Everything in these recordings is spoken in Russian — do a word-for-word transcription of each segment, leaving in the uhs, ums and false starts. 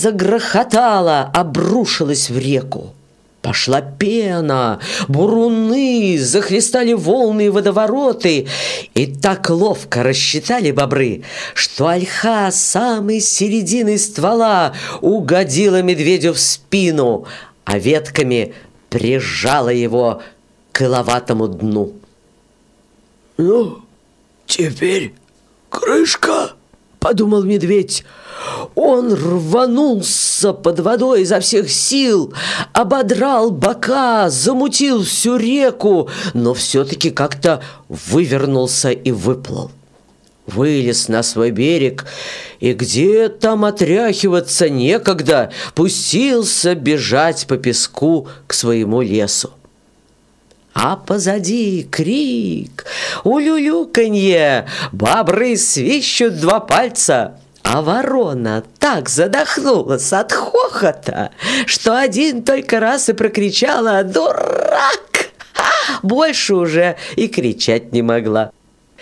загрохотала, обрушилась в реку. Пошла пена, буруны, захлестали волны и водовороты, и так ловко рассчитали бобры, что ольха с самой середины ствола угодила медведю в спину, а ветками прижала его к иловатому дну. «Ну, теперь крышка», — подумал медведь. Он рванулся под водой изо всех сил, ободрал бока, замутил всю реку, но все-таки как-то вывернулся и выплыл. Вылез на свой берег, и где там отряхиваться некогда, пустился бежать по песку к своему лесу. А позади крик, улюлюканье, бобры свищут два пальца, а ворона так задохнулась от хохота, что один только раз и прокричала «Дурак!», больше уже и кричать не могла.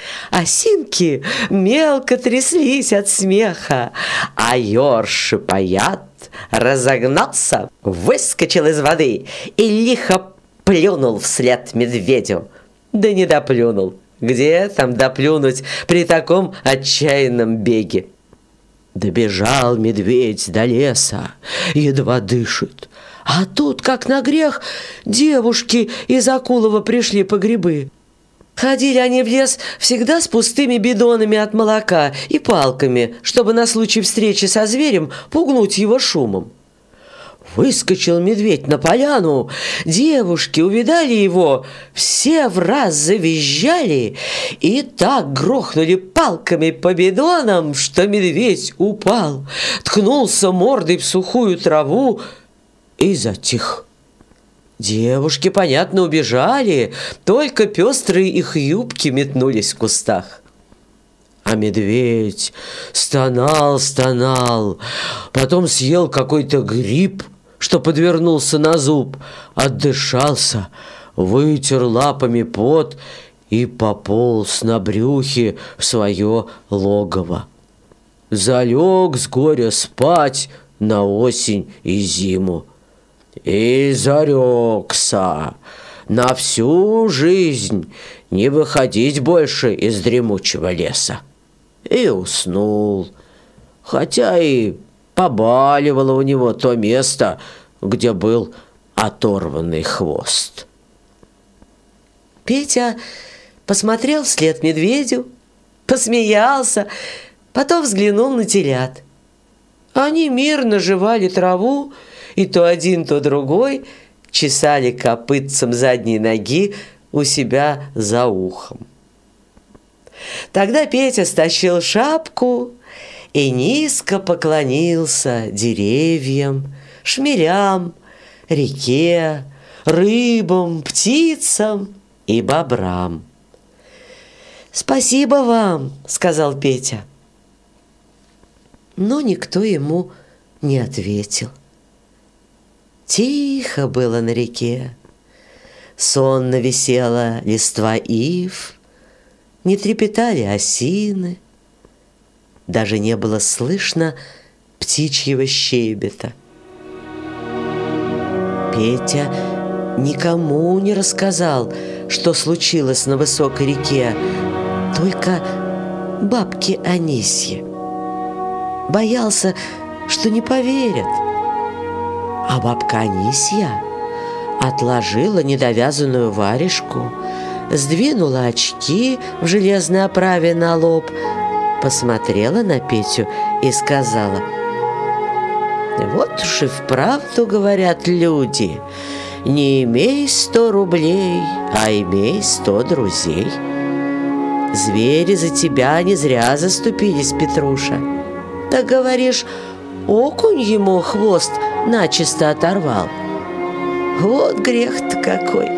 Осинки мелко тряслись от смеха, а ёрш шипояд разогнался, выскочил из воды и лихо плюнул вслед медведю. Да не доплюнул. Где там доплюнуть при таком отчаянном беге? Добежал медведь до леса, едва дышит. А тут, как на грех, девушки из Акулова пришли по грибы. Ходили они в лес всегда с пустыми бидонами от молока и палками, чтобы на случай встречи со зверем пугнуть его шумом. Выскочил медведь на поляну, девушки увидали его, все враз завизжали и так грохнули палками по бидонам, что медведь упал, ткнулся мордой в сухую траву и затих. Девушки, понятно, убежали, только пестрые их юбки метнулись в кустах. А медведь стонал, стонал, потом съел какой-то гриб, что подвернулся на зуб, отдышался, вытер лапами пот и пополз на брюхе в свое логово. Залег с горя спать на осень и зиму. И зарекся на всю жизнь не выходить больше из дремучего леса. И уснул, хотя и побаливало у него то место, где был оторванный хвост. Петя посмотрел вслед медведю, посмеялся, потом взглянул на телят. Они мирно жевали траву, и то один, то другой чесали копытцем задней ноги у себя за ухом. Тогда Петя стащил шапку и низко поклонился деревьям, шмелям, реке, рыбам, птицам и бобрам. «Спасибо вам», — сказал Петя. Но никто ему не ответил. Тихо было на реке, сонно висела листва ив, не трепетали осины, даже не было слышно птичьего щебета. Петя никому не рассказал, что случилось на высокой реке, только бабке Анисье. Боялся, что не поверят. А бабка Анисья отложила недовязанную варежку, сдвинула очки в железной оправе на лоб, посмотрела на Петю и сказала: «Вот уж и вправду говорят люди, не имей сто рублей, а имей сто друзей. Звери за тебя не зря заступились, Петруша. Так говоришь, окунь ему хвост начисто оторвал. Вот грех-то какой!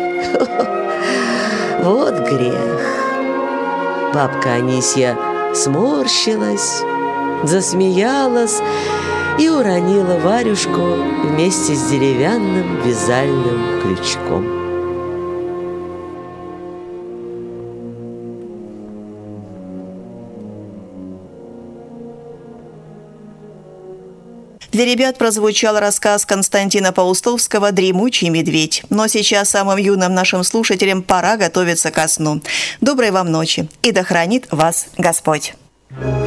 Вот грех!» Бабка Анисья сморщилась, засмеялась и уронила варежку вместе с деревянным вязальным крючком. Для ребят прозвучал рассказ Константина Паустовского «Дремучий медведь». Но сейчас самым юным нашим слушателям пора готовиться ко сну. Доброй вам ночи, и да хранит вас Господь!